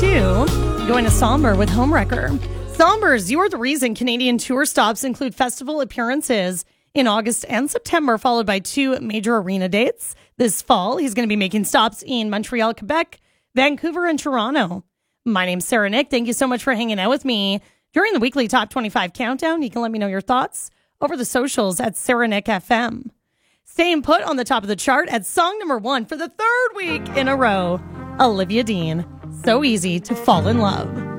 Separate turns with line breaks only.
2, going to Somber with Homewrecker. Sombers, you're the reason Canadian tour stops include festival appearances in August and September, followed by 2 major arena dates. This fall, he's going to be making stops in Montreal, Quebec, Vancouver, and Toronto. My name's Sarah Nick. Thank you so much for hanging out with me during the weekly Top 25 Countdown. You can let me know your thoughts over the socials at Sarah Nick FM. Staying put on the top of the chart at song number 1 for the 3rd week in a row, Olivia Dean, So Easy to Fall in Love.